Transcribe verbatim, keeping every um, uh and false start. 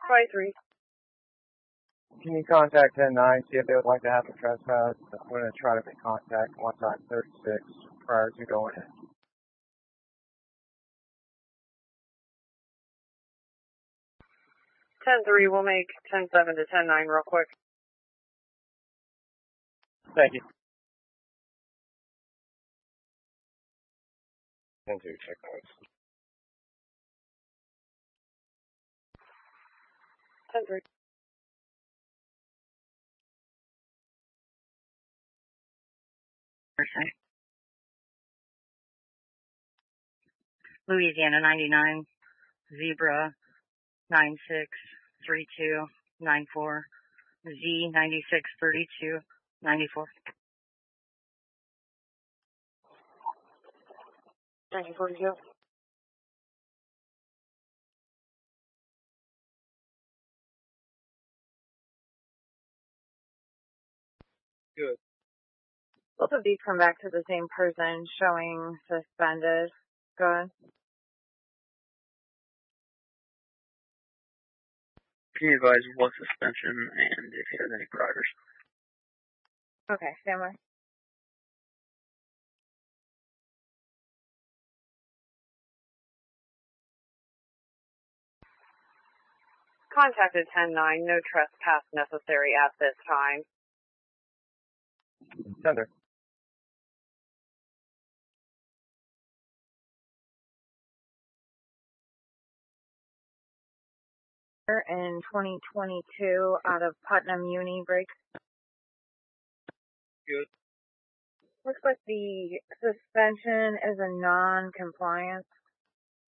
twenty-three. Can you contact ten nine, see if they would like to have the trespass? I'm going to try to make contact once I'm thirty-six prior to going in. ten three, we'll make ten seven to ten nine real quick. Thank you. ten two, check points. ten three. Louisiana ninety-nine, Zebra nine six three two nine four, Z ninety-six thirty-two ninety-four. nineteen forty-two. Good. Both of these come back to the same person showing suspended. Go ahead. Can you advise what suspension and if he has any priors? Okay, stand by. Contacted ten nine, no trespass necessary at this time. Sender. In twenty twenty-two out of Putnam Uni break. Good. Looks like the suspension is a non-compliance.